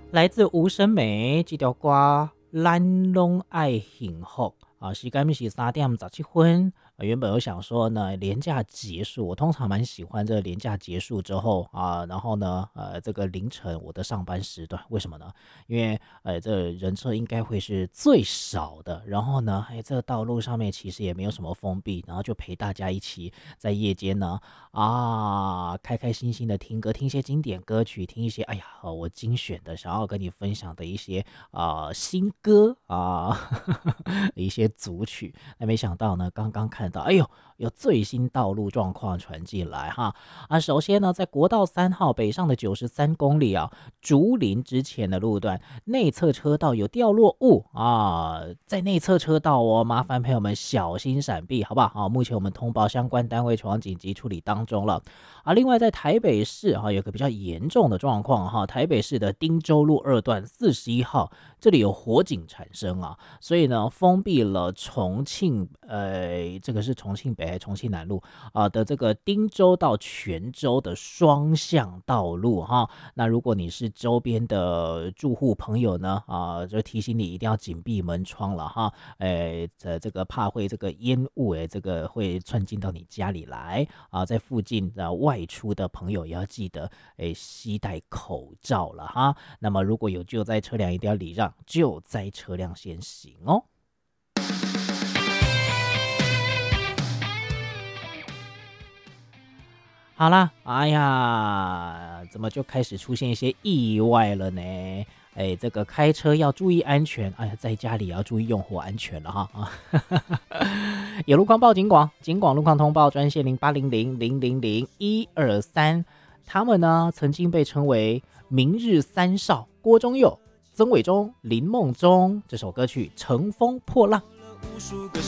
来自吴审美这条歌咱拢爱幸福啊，时间是3:17。原本我想说呢，连假结束，我通常蛮喜欢这个连假结束之后啊，然后呢，这个凌晨我的上班时段，为什么呢？因为这人车应该会是最少的，然后呢，这个道路上面其实也没有什么封闭，然后就陪大家一起在夜间呢开开心心的听歌，听一些经典歌曲，听一些我精选的想要跟你分享的一些新歌一些组曲。那没想到呢，刚刚看到，有最新道路状况传进来哈首先呢，在国道3号北上的93公里竹林之前的路段内侧车道有掉落物在内侧车道麻烦朋友们小心闪避，好不好？目前我们通报相关单位前往紧急处理当中了另外在台北市有个比较严重的状况台北市的汀州路2段41号这里有火警产生所以呢封闭了重庆这个是重庆北还是重庆南路的这个汀州到泉州的双向道路那如果你是周边的住户朋友呢就提醒你一定要紧闭门窗了这个怕会这个烟雾这个会窜进到你家里来在附近外出的朋友也要记得携带口罩了那么如果有救灾车辆一定要礼让，救灾车辆先行哦。好啦，怎么就开始出现一些意外了呢？这个开车要注意安全，在家里也要注意用火安全了有路况报警广路况通报专线0800000123，他们呢曾经被称为明日三少郭宗佑、曾伟忠、林梦中，这首歌曲《乘风破浪》。无数个